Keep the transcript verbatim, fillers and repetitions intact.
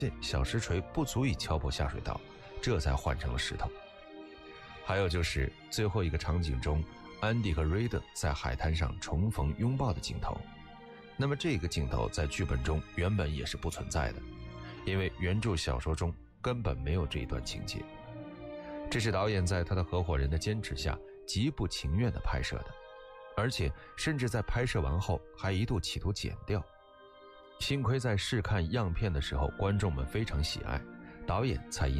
小石锤不足以敲破下水道，这才换成了石头。还有就是最后一个场景中，安迪和瑞德在海滩上重逢拥抱的镜头。那么这个镜头在剧本中原本也是不存在的，因为原著小说中根本没有这一段情节。这是导演在他的合伙人的坚持下极不情愿地拍摄的，而且甚至在拍摄完后还一度企图剪掉。幸亏在试看样片的时候观众们非常喜爱，导演才因